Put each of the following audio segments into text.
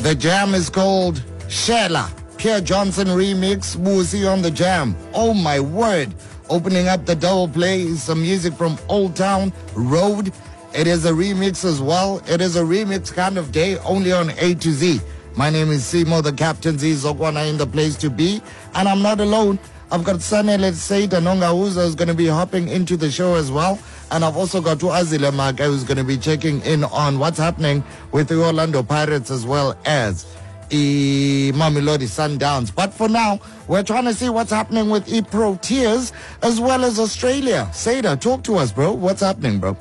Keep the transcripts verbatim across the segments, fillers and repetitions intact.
The jam is called Shela. Pierre Johnson remix. Busi on the jam. Oh my word. Opening up the double play is some music from Old Town Road. It is a remix as well. It is a remix kind of day, only on A to Z. My name is Simo, the Captain Z Zokwana in the place to be. And I'm not alone. I've got Sane Let's Say Tanonga Uza who's going to be hopping into the show as well. And I've also got Tuazile Maka who's going to be checking in on what's happening with the Orlando Pirates as well as E Mamelodi Sundowns. But for now, we're trying to see what's happening with E Proteas as well as Australia. Seda, talk to us, bro. What's happening, bro?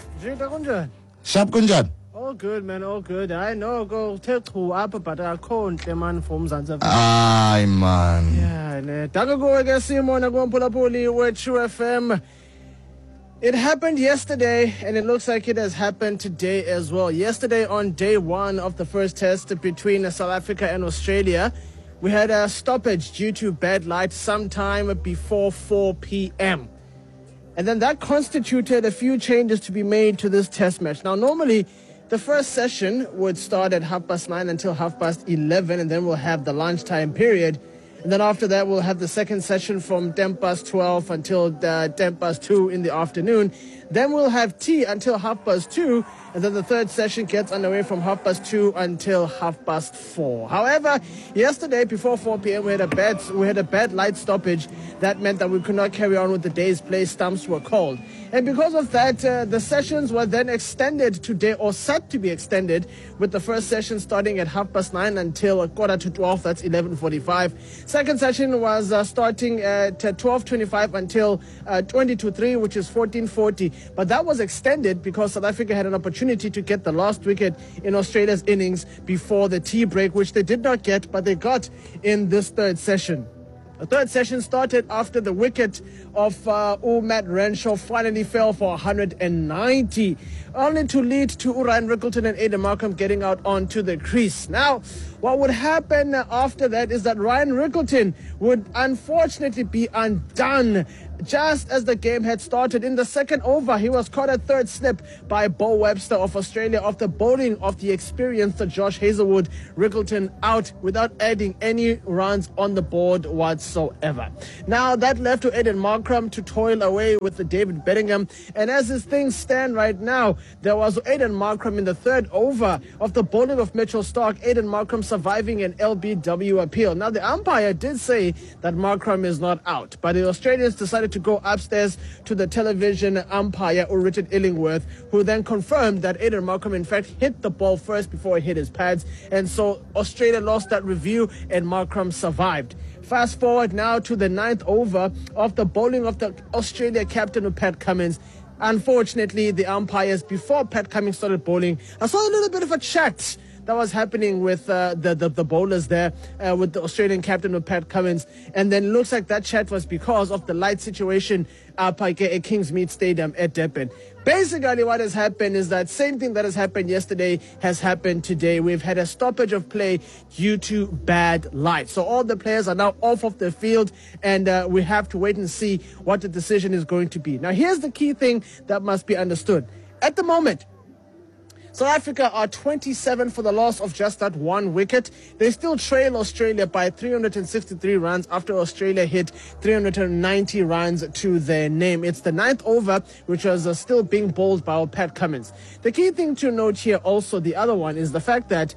Sharp Kunjan. All good, man. All good. I know. Go take to up, but I can't. Man from Zanzibar. Aye, man. Yeah, ne. Dago go again. Simon, go pull up only with True F M. It happened yesterday, and it looks like it has happened today as well. Yesterday, on day one of the first test between South Africa and Australia, we had a stoppage due to bad light sometime before four p.m. And then that constituted a few changes to be made to this test match. Now, normally, the first session would start at half past nine until half past eleven, and then we'll have the lunchtime period. And then after that, we'll have the second session from ten past twelve until uh, ten past two in the afternoon. Then we'll have tea until half past two. And then the third session gets underway from half past two until half past four. However, yesterday before four p.m. we had a bad we had a bad light stoppage. That meant that we could not carry on with the day's play. Stumps were called. And because of that, uh, the sessions were then extended today, or set to be extended, with the first session starting at half past nine until a quarter to twelve. That's eleven forty-five. Second session was uh, starting at twelve twenty-five until uh, twenty to three, which is fourteen forty. But that was extended because South Africa had an opportunity to get the last wicket in Australia's innings before the tea break, which they did not get, but they got in this third session. The third session started after the wicket of uh, Matt Renshaw finally fell for one hundred ninety, only to lead to Ryan Rickleton and Aiden Markram getting out onto the crease. Now, what would happen after that is that Ryan Rickleton would unfortunately be undone just as the game had started. In the second over, he was caught at third slip by Bo Webster of Australia after bowling of the experienced Josh Hazelwood. Rickleton out without adding any runs on the board whatsoever. Now, that left to Aiden Markram to toil away with the David Bedingham. And as these things stand right now, there was Aiden Markram in the third over of the bowling of Mitchell Starc. Aiden Markram surviving an L B W appeal. Now, the umpire did say that Markram is not out, but the Australians decided to go upstairs to the television umpire, or Richard Illingworth, who then confirmed that Aiden Markram in fact hit the ball first before it hit his pads, and so Australia lost that review and Markram survived. Fast forward now to the ninth over of the bowling of the Australia captain, Pat Cummins. Unfortunately, the umpires, before Pat Cummins started bowling, I saw a little bit of a chat that was happening with uh, the, the the bowlers there, uh, with the Australian captain of Pat Cummins. And then it looks like that chat was because of the light situation up at Kingsmead Stadium at Durban. Basically, what has happened is that same thing that has happened yesterday has happened today. We've had a stoppage of play due to bad light. So all the players are now off of the field, and uh, we have to wait and see what the decision is going to be. Now, here's the key thing that must be understood. At the moment, South Africa are twenty-seven for the loss of just that one wicket. They still trail Australia by three hundred sixty-three runs after Australia hit three hundred ninety runs to their name. It's the ninth over, which was uh, still being bowled by Pat Cummins. The key thing to note here also, the other one, is the fact that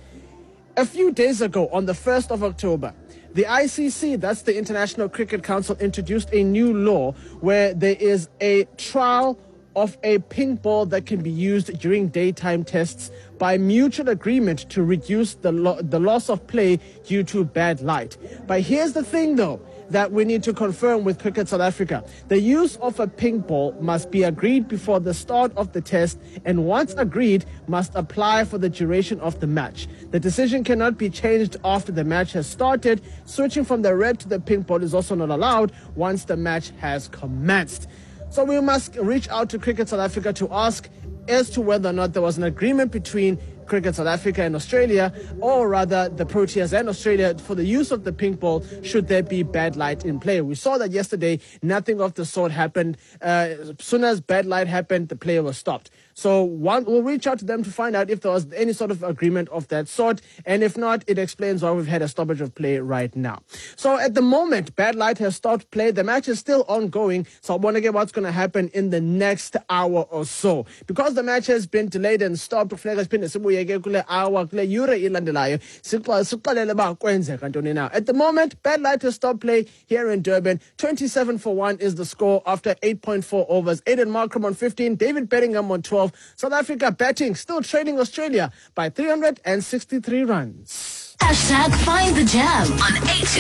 a few days ago, on the first of October, the I C C, that's the International Cricket Council, introduced a new law where there is a trial of a pink ball that can be used during daytime tests by mutual agreement to reduce the lo- the loss of play due to bad light. But here's the thing, though, that we need to confirm with Cricket South Africa. The use of a pink ball must be agreed before the start of the test, and once agreed, must apply for the duration of the match. The decision cannot be changed after the match has started. Switching from the red to the pink ball is also not allowed once the match has commenced. So we must reach out to Cricket South Africa to ask as to whether or not there was an agreement between Cricket South Africa and Australia, or rather the Proteas and Australia, for the use of the pink ball should there be bad light in play. We saw that yesterday. Nothing of the sort happened. Uh, as soon as bad light happened, the player was stopped. So one, we'll reach out to them to find out if there was any sort of agreement of that sort. And if not, it explains why we've had a stoppage of play right now. So at the moment, Bad Light has stopped play. The match is still ongoing. So I want to get what's going to happen in the next hour or so. Because the match has been delayed and stopped, kufuneka siphinde sibuyeke kule hour kule yure ilandelayo sixolele uba kwenzeka ntoni now. At the moment, Bad Light has stopped play here in Durban. twenty-seven for one is the score after eight point four overs. Aiden Markram on fifteen, David Bellingham on twelve. South Africa batting, still trailing Australia by three hundred sixty-three runs. Hashtag Find the Jam on eight.